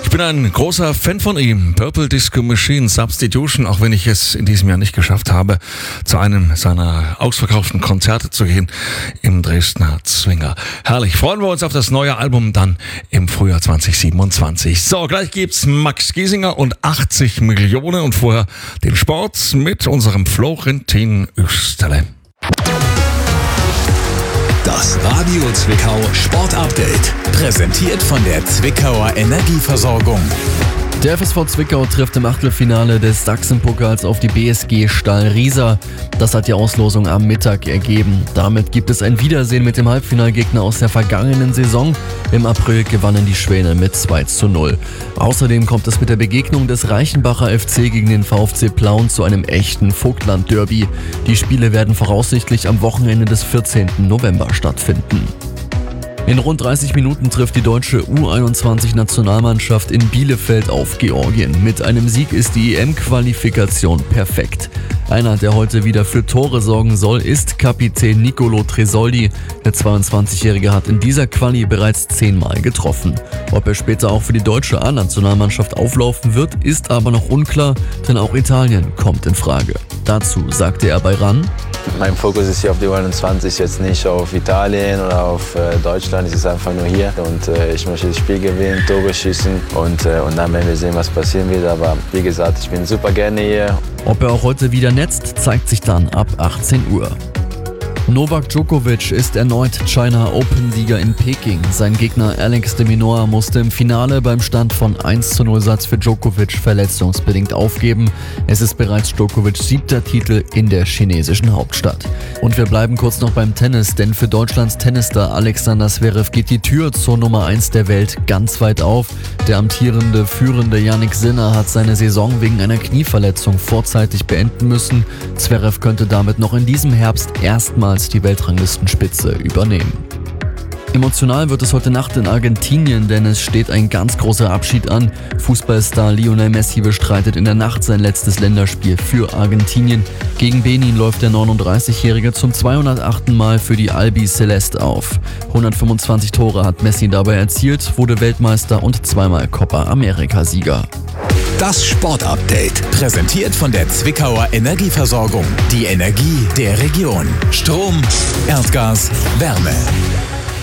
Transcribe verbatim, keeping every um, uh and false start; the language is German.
Ich bin ein großer Fan von ihm. Purple Disco Machine Substitution, auch wenn ich es in diesem Jahr nicht geschafft habe, zu einem seiner ausverkauften Konzerte zu gehen im Dresdner Zwinger. Herrlich, freuen wir uns auf das neue Album dann im Frühjahr zwanzig siebenundzwanzig. So, gleich gibt's Max Giesinger und achtzig Millionen und vorher den Sport mit unserem Florentin Österle. Das Radio Zwickau Sport Update, präsentiert von der Zwickauer Energieversorgung. Der F S V Zwickau trifft im Achtelfinale des Sachsenpokals auf die B S G Stahl Riesa. Das hat die Auslosung am Mittag ergeben. Damit gibt es ein Wiedersehen mit dem Halbfinalgegner aus der vergangenen Saison. Im April gewannen die Schwäne mit zwei zu null. Außerdem kommt es mit der Begegnung des Reichenbacher F C gegen den VfC Plauen zu einem echten Vogtland-Derby. Die Spiele werden voraussichtlich am Wochenende des vierzehnten November stattfinden. In rund dreißig Minuten trifft die deutsche U einundzwanzig-Nationalmannschaft in Bielefeld auf Georgien. Mit einem Sieg ist die E M-Qualifikation perfekt. Einer, der heute wieder für Tore sorgen soll, ist Kapitän Nicolo Tresoldi. Der zweiundzwanzigjährige hat in dieser Quali bereits zehnmal getroffen. Ob er später auch für die deutsche A-Nationalmannschaft auflaufen wird, ist aber noch unklar, denn auch Italien kommt in Frage. Dazu sagte er bei RAN: Mein Fokus ist hier auf die U einundzwanzig, jetzt nicht auf Italien oder auf äh, Deutschland. Es ist einfach nur hier und äh, ich möchte das Spiel gewinnen, Tore schießen und, äh, und dann werden wir sehen, was passieren wird. Aber wie gesagt, ich bin super gerne hier. Ob er auch heute wieder netzt, zeigt sich dann ab achtzehn Uhr. Novak Djokovic ist erneut China Open-Sieger in Peking. Sein Gegner Alex de Minaur musste im Finale beim Stand von eins zu null Satz für Djokovic verletzungsbedingt aufgeben. Es ist bereits Djokovics siebter Titel in der chinesischen Hauptstadt. Und wir bleiben kurz noch beim Tennis, denn für Deutschlands Tennisstar Alexander Zverev geht die Tür zur Nummer eins der Welt ganz weit auf. Der amtierende führende Jannik Sinner hat seine Saison wegen einer Knieverletzung vorzeitig beenden müssen. Zverev könnte damit noch in diesem Herbst erstmals die Weltranglistenspitze übernehmen. Emotional wird es heute Nacht in Argentinien, denn es steht ein ganz großer Abschied an. Fußballstar Lionel Messi bestreitet in der Nacht sein letztes Länderspiel für Argentinien. Gegen Benin läuft der neununddreißigjährige zum zweihundertachten Mal für die Albi Celeste auf. hundertfünfundzwanzig Tore hat Messi dabei erzielt, wurde Weltmeister und zweimal Copa America-Sieger. Das Sport-Update, präsentiert von der Zwickauer Energieversorgung. Die Energie der Region. Strom, Erdgas, Wärme.